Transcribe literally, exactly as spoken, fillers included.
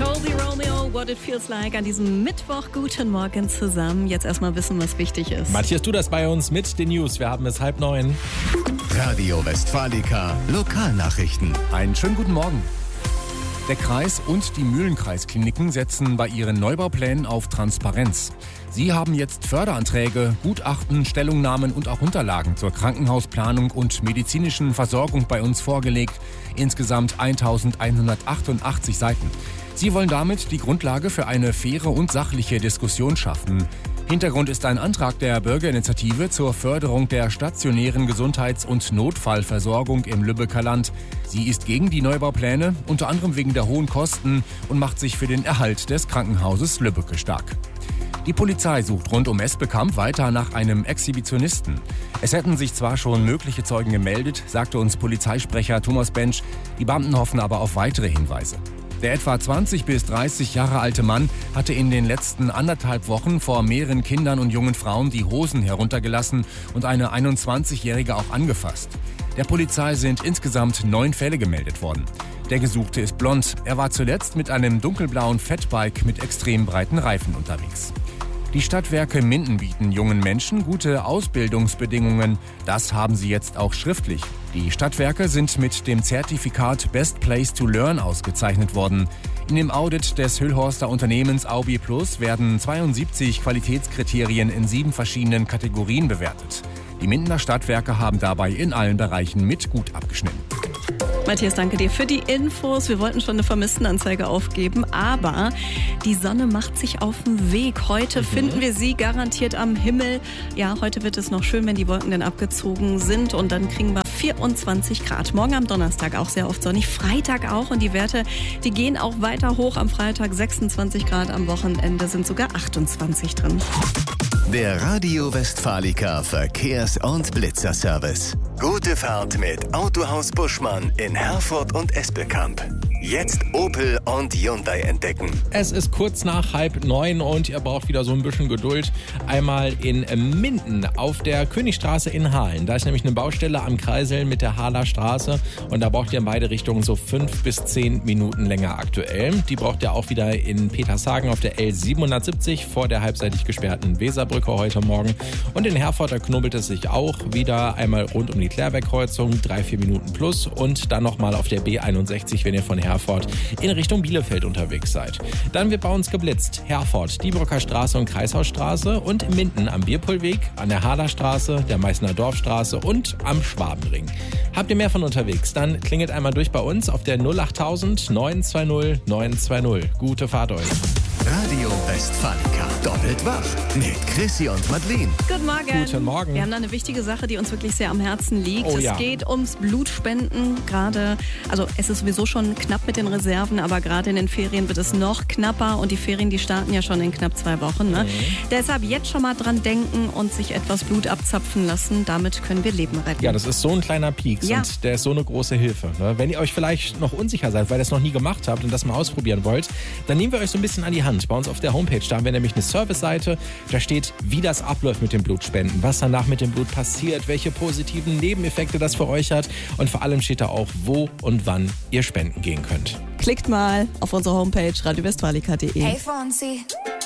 Toby Romeo, What It Feels Like an diesem Mittwoch. Guten Morgen zusammen. Jetzt erstmal wissen, was wichtig ist. Matthias, du das bei uns mit den News. Wir haben es halb neun. Radio Westfalica, Lokalnachrichten. Einen schönen guten Morgen. Der Kreis und die Mühlenkreiskliniken setzen bei ihren Neubauplänen auf Transparenz. Sie haben jetzt Förderanträge, Gutachten, Stellungnahmen und auch Unterlagen zur Krankenhausplanung und medizinischen Versorgung bei uns vorgelegt. Insgesamt eintausendeinhundertachtundachtzig Seiten. Sie wollen damit die Grundlage für eine faire und sachliche Diskussion schaffen. Hintergrund ist ein Antrag der Bürgerinitiative zur Förderung der stationären Gesundheits- und Notfallversorgung im Lübecker Land. Sie ist gegen die Neubaupläne, unter anderem wegen der hohen Kosten, und macht sich für den Erhalt des Krankenhauses Lübbecke stark. Die Polizei sucht rund um Esbekamp weiter nach einem Exhibitionisten. Es hätten sich zwar schon mögliche Zeugen gemeldet, sagte uns Polizeisprecher Thomas Bensch, die Beamten hoffen aber auf weitere Hinweise. Der etwa zwanzig bis dreißig Jahre alte Mann hatte in den letzten anderthalb Wochen vor mehreren Kindern und jungen Frauen die Hosen heruntergelassen und eine einundzwanzigjährige auch angefasst. Der Polizei sind insgesamt neun Fälle gemeldet worden. Der Gesuchte ist blond. Er war zuletzt mit einem dunkelblauen Fatbike mit extrem breiten Reifen unterwegs. Die Stadtwerke Minden bieten jungen Menschen gute Ausbildungsbedingungen. Das haben sie jetzt auch schriftlich. Die Stadtwerke sind mit dem Zertifikat Best Place to Learn ausgezeichnet worden. In dem Audit des Hüllhorster Unternehmens Aubi Plus werden zweiundsiebzig Qualitätskriterien in sieben verschiedenen Kategorien bewertet. Die Mindener Stadtwerke haben dabei in allen Bereichen mit gut abgeschnitten. Matthias, danke dir für die Infos. Wir wollten schon eine Vermisstenanzeige aufgeben, aber die Sonne macht sich auf den Weg. Heute mhm. finden wir sie garantiert am Himmel. Ja, heute wird es noch schön, wenn die Wolken dann abgezogen sind, und dann kriegen wir vierundzwanzig Grad. Morgen am Donnerstag auch sehr oft sonnig, Freitag auch, und die Werte, die gehen auch weiter hoch. Am Freitag sechsundzwanzig Grad, am Wochenende sind sogar achtundzwanzig drin. Der Radio Westfalica Verkehrs- und Blitzerservice. Gute Fahrt mit Autohaus Buschmann in Herford und Esbekamp. Jetzt Opel und Hyundai entdecken. Es ist kurz nach halb neun und ihr braucht wieder so ein bisschen Geduld. Einmal in Minden auf der Königstraße in Hahlen. Da ist nämlich eine Baustelle am Kreiseln mit der Hahler Straße, und da braucht ihr in beide Richtungen so fünf bis zehn Minuten länger aktuell. Die braucht ihr auch wieder in Petershagen auf der L siebenhundertsiebzig vor der halbseitig gesperrten Weserbrücke heute Morgen. Und in Herford, da knubbelt es sich auch wieder einmal rund um die Klärbergkreuzung, drei, vier Minuten plus, und dann nochmal auf der B einundsechzig, wenn ihr von Herford in Richtung Bielefeld unterwegs seid. Dann wird bei uns geblitzt. Herford, Diebrücker Straße und Kreishausstraße, und in Minden am Bierpohlweg, an der Hader Straße, der Meißner Dorfstraße und am Schwabenring. Habt ihr mehr von unterwegs? Dann klingelt einmal durch bei uns auf der null achttausend neun zwei null neun zwei null. Gute Fahrt euch. Radio Westfalica. Doppelt wach mit Chrissy und Madeleine. Guten Morgen. Guten Morgen. Wir haben da eine wichtige Sache, die uns wirklich sehr am Herzen liegt. Oh, es ja. geht ums Blutspenden. Gerade, also es ist sowieso schon knapp mit den Reserven, aber gerade in den Ferien wird es noch knapper, und die Ferien, die starten ja schon in knapp zwei Wochen. Ne? Mhm. Deshalb jetzt schon mal dran denken und sich etwas Blut abzapfen lassen. Damit können wir Leben retten. Ja, das ist so ein kleiner Pieks, ja. und der ist so eine große Hilfe. Ne? Wenn ihr euch vielleicht noch unsicher seid, weil ihr es noch nie gemacht habt und das mal ausprobieren wollt, dann nehmen wir euch so ein bisschen an die Hand. Bei uns auf der Homepage, da haben wir nämlich eine Service-Seite. Da steht, wie das abläuft mit dem Blutspenden, was danach mit dem Blut passiert, welche positiven Nebeneffekte das für euch hat, und vor allem steht da auch, wo und wann ihr spenden gehen könnt. Klickt mal auf unsere Homepage radio westfalica punkt de. Hey Fonzie.